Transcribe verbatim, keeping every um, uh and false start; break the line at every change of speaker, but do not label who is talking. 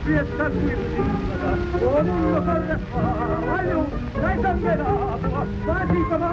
fiesta qui, ognuno corre fa, aiuto, dai sangue d'acqua, quasi come